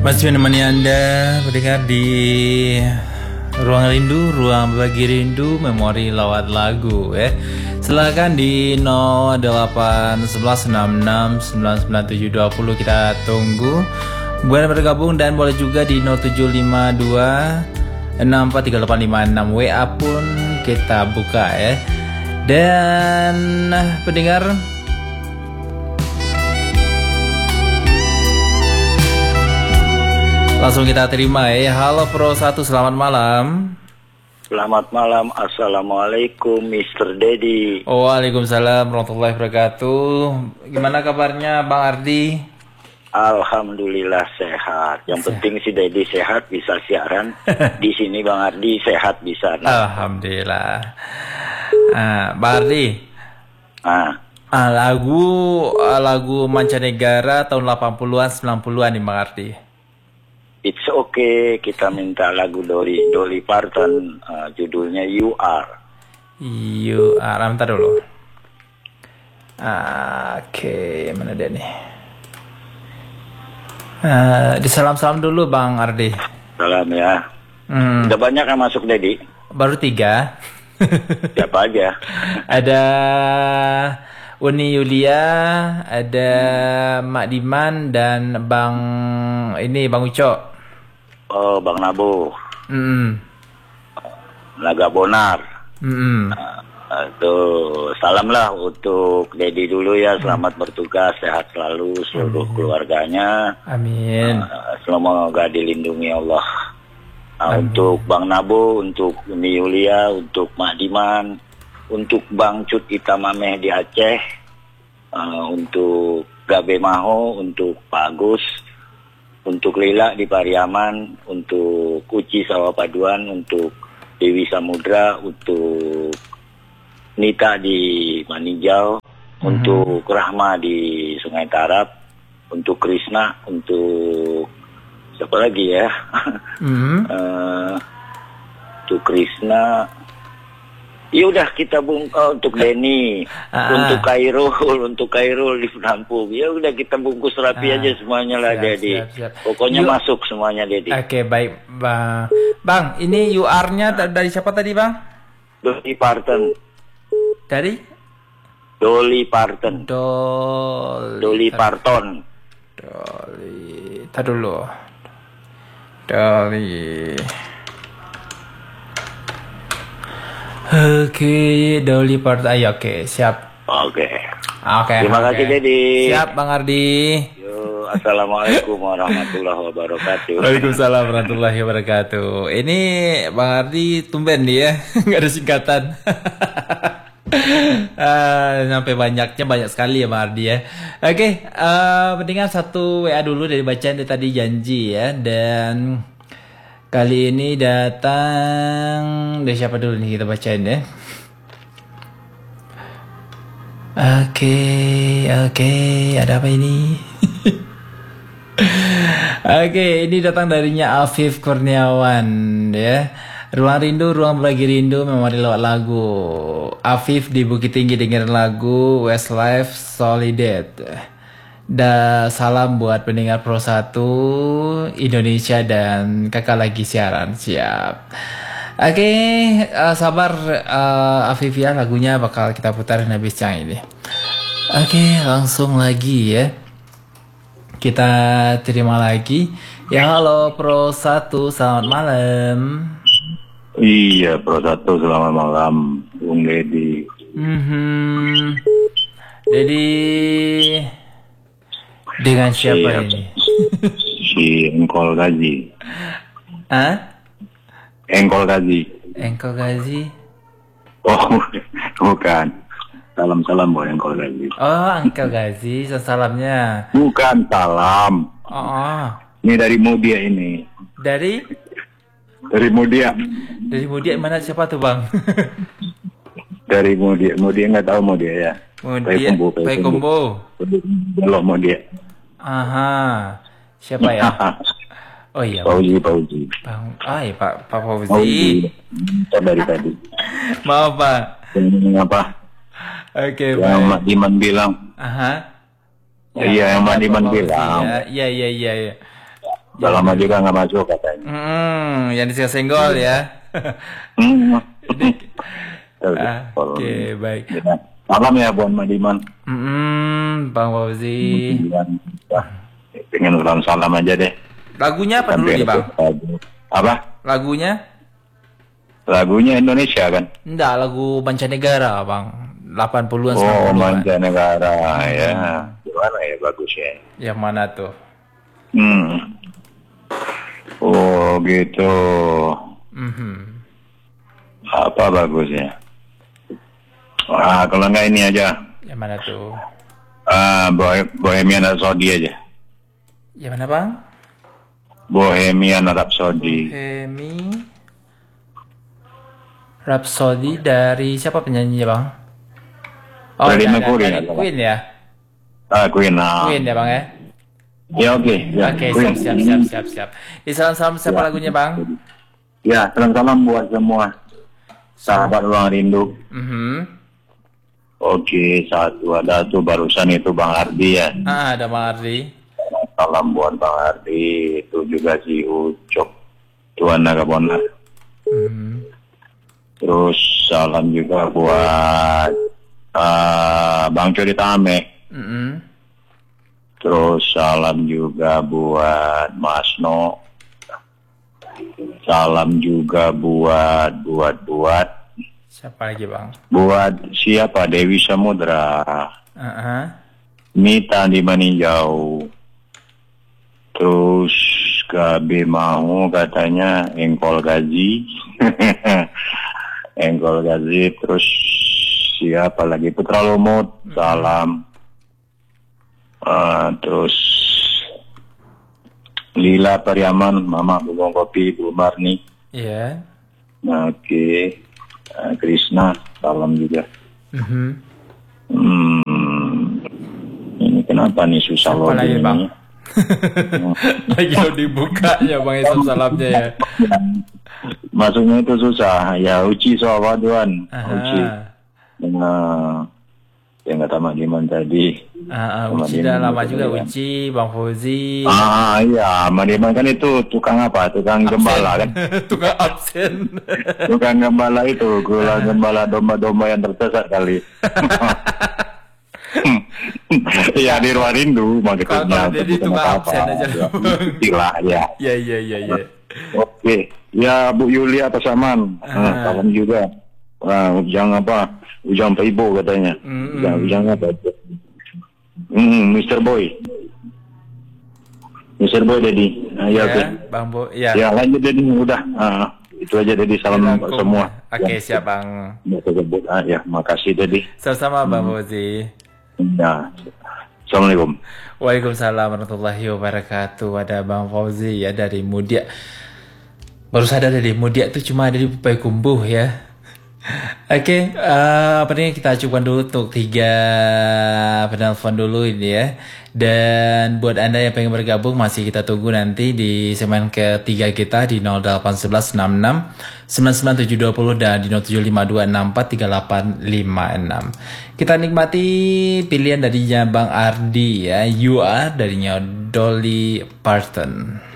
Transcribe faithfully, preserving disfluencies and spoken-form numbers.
Masih menemani Anda pendengar di Ruang Rindu, Ruang Berbagi Rindu, Memori Lawat Lagu ya. Silakan di nol delapan satu satu enam enam sembilan sembilan tujuh dua nol kita tunggu. Boleh bergabung dan boleh juga di nol tujuh lima dua enam empat tiga delapan lima enam W A pun kita buka ya. Dan pendengar, langsung kita terima ya. Halo Pro satu, selamat malam. Selamat malam, Assalamualaikum mister Dedi. Waalaikumsalam warahmatullahi wabarakatuh. Gimana kabarnya Bang Ardi? Alhamdulillah sehat. Yang penting si Dedi sehat bisa siaran. Di sini Bang Ardi sehat bisa. Alhamdulillah. Ah, Bang Ardi. Ah. Ah, lagu lagu mancanegara tahun delapan puluhan sembilan puluhan nih Bang Ardi. It's okay, kita minta lagu Dolly Dolly Parton, uh, judulnya You Are. You Are, bentar dulu. Ah, Oke, okay. Mana dia nih? Uh, disalam-salam dulu Bang Ardi. Salam ya. Hmm. Udah banyak yang masuk Dedi? Baru tiga. Siapa aja? Ada Uni Yulia, ada Mak Diman dan Bang ini Bang Ucok. Oh, Bang Nabu. Mm. Naga Bonar. Mm. Uh, tuh, salam lah untuk Dedi dulu ya. Selamat bertugas, sehat selalu seluruh Amin. Keluarganya. Amin. Uh, semoga dilindungi Allah. Uh, untuk Bang Nabu, untuk Uni Yulia, untuk Mak Diman, untuk Bang Cut Itamameh di Aceh, uh, untuk Gabe Maho, untuk Pak Agus, untuk Lila di Pariaman, untuk Uci Sawapaduan, untuk Dewi Samudra, untuk Nita di Manijau, mm-hmm. untuk Rahma di Sungai Tarap, untuk Krisna, untuk siapa lagi ya? Mm-hmm. uh, untuk Krisna. Ya udah kita bung oh, untuk Denny, ah. untuk Kairul, untuk Kairul di Lampung. Ya udah kita bungkus rapi ah. aja semuanya lah, Dedi. Pokoknya Yuk. masuk semuanya, Dedi. Oke, okay, baik, Bang. Bang, ini U R-nya dari siapa tadi, Bang? Dolly Parton. Dari? Dolly Parton. Dolly, Dolly Parton. Dolly. Tar dulu. Dolly. Oke, okay, Dolly Parton. Ayo, oke, okay, siap. Oke. Okay. Oke. Okay, Terima okay. kasih, Dedi. Siap, Bang Ardi. Yo, assalamualaikum warahmatullahi wabarakatuh. Waalaikumsalam warahmatullahi wabarakatuh. Ini Bang Ardi tumben nih ya, nggak ada singkatan. uh, sampai banyaknya banyak sekali ya Bang Ardi ya. Oke, okay, uh, pendengar satu W A dulu dari bacaan dari tadi janji ya, dan kali ini datang dari siapa dulu nih kita bacain ya. Oke, okay, oke, okay. Ada apa ini? Oke, okay, ini datang darinya Afif Kurniawan ya. Ruang Rindu, Ruang Berbagi Rindu, Memori Lewat Lagu. Afif di Bukit Tinggi dengerin lagu Westlife Solidate. Da salam buat pendengar Pro satu Indonesia dan kakak lagi siaran. Siap. Oke, okay, uh, sabar uh, Afif ya, lagunya bakal kita putarin habis yang ini. Oke, okay, langsung lagi ya. Kita terima lagi. Ya halo Pro satu, selamat malam. Iya Pro satu, selamat malam Bung Dedi. Mm-hmm. Dedi dengan siapa si, ini? Si Engkol Gazi. Hah? Engkol Gazi. Engkol Gazi? Oh, bukan. Salam-salam buat Engkol Gazi. Oh, Engkol Gazi, salamnya. Bukan salam. Oh. Ini dari Mudia ini. Dari? Dari Mudia. Dari Mudia mana siapa tuh Bang? Dari Mudia. Mudia nggak tahu Mudia ya. Mudia. Payakumbuh. Belum Mudia. Aha. Siapa ya? Oh iya. Pauzi, Pauzi. Bang, ah iya Pak, Pak Fauzi. Dari tadi. Maaf Pak. Apa? Oke, okay, yang Mak Diman bilang. Aha. Ya, iya, yang Mak Diman bilang. Iya, iya, iya, iya. Udah lama juga nggak masuk katanya. Hmm, yang disenggol ya. Hmm. Ah, Oke, baik. Ya. Salam ya buat Madiman. Hmm, Bang Fauzi. Pengen ulang salam aja deh. Lagunya apa dulu Sampai nih, Bang? Apa? Lagunya? Lagunya Indonesia kan? Enggak, lagu mancanegara, Bang. delapan puluhan, Oh, sembilan puluhan. mancanegara ya. Gimana ya bagusnya? Yang mana tuh? Hmm. Oh gitu. Mhm. Apa bagusnya? Wah, kalau nggak ini aja. Yang mana tuh? Ah, Bohe- Bohemian Rhapsody aja. Yang mana, Bang? Bohemian Rhapsody. Hemi Rhapsody dari siapa penyanyinya, Bang? Freddie ya, Mercury, dari nggak salah. Queen ya? Ah, Queen. Ah. Queen ya, Bang ya? Ya oke. Ya, Oke, Queen. siap, siap, siap, siap, siap. Di salam-salam siapa Ya. lagunya, Bang? Ya, salam-salam buat semua sahabat Ruang Rindu. Mhm. Oke, satu ada tuh barusan itu Bang Ardi ya. Ah, ada Bang Ardi. Salam buat Bang Ardi, itu juga si Ucok Tuan Nagabona. Mhm. Terus salam juga buat uh, Bang Codi Tame. Mhm. Terus salam juga buat Mas No. Salam juga buat buat buat Siapa lagi, Bang? buat siapa Dewi Samudra, Heeh. Mita di Maninjau. Terus K B mau katanya Engkol Gaji. Engkol Gaji. Terus siapa lagi Putra Lumut, salam. Uh, terus Lila Pariaman, Mama Bubong Kopi, Bu Marni. Iya. Oke. Uh, Krishna, salam juga. Mhm. Hmm, ini kenapa nih susah Siapa loading lagi, ini? Bang? Lagi lo dibukanya, Bang, Isam salamnya ya. Masuknya itu susah. Ya Uci Sawaduan, Uci. Aha. Nah, yang kata Mak Diman tadi. Ah, ah, Sama Uci dia dah lama juga juga, kan. Uci, Bang Fauzi. Ah iya, Mak Diman kan itu tukang apa? Tukang gembala kan? Tukang absen. Tukang gembala itu, gula gembala domba-domba yang tersesat kali. Iya di Ruang Rindu maksudnya. Kalau dia di tukang absen aja. Istilah ya. Ya, ya, ya, ya. Oke, ya Bu Yulia Pasaman, Ah. nah, salam juga. Wah, ujang apa? Ujang Pak Ibu katanya. Mm-mm. Ya, ujang apa? Hmm, Mister Boy. Mister Boy Dedi. Nah, ya, Ya, oke. Bang Bo, ya. Ya, lanjut Dedi, udah. Ah, itu aja Dedi, salam Dirangkum. semua. Oke, Ya, siap, Bang. ya, tersebut. Ah, ya, makasih Dedi. Sama-sama, Bang Fauzi. Ya. Assalamualaikum. Waalaikumsalam warahmatullahi wabarakatuh. Ada Bang Fauzi ya dari Mudia. Baru sadar dari Mudia tuh cuma ada di Payakumbuh ya. Oke, eh, apa nih kita cukupkan dulu untuk tiga penelpon dulu ini ya. Dan buat Anda yang pengen bergabung masih kita tunggu nanti di segmen ketiga kita di nol delapan satu satu enam enam sembilan sembilan tujuh dua nol dan di nol tujuh lima dua enam empat tiga delapan lima enam. Kita nikmati pilihan darinya Bang Ardi ya, You Are darinya Dolly Parton.